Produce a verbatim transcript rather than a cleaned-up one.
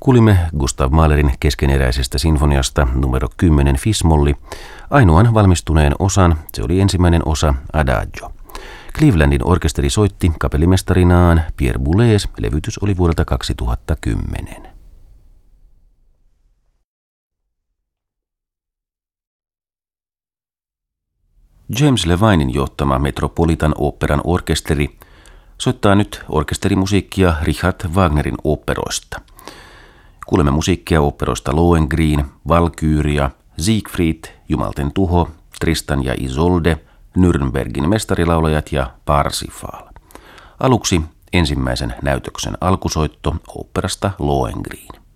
Kuulimme Gustav Mahlerin keskeneräisestä sinfoniasta numero kymmenen Fis-molli, ainoan valmistuneen osan, se oli ensimmäinen osa Adagio. Clevelandin orkesteri soitti kapellimestarinaan Pierre Boulez, levytys oli vuodelta kaksituhattakymmenen. James Levinin johtama Metropolitan Operan orkesteri soittaa nyt orkesterimusiikkia Richard Wagnerin oopperoista. Kuulemme musiikkia oopperoista Lohengrin, Valkyria, Siegfried, Jumalten tuho, Tristan ja Isolde, Nürnbergin mestarilaulajat ja Parsifal. Aluksi ensimmäisen näytöksen alkusoitto oopperasta Lohengrin.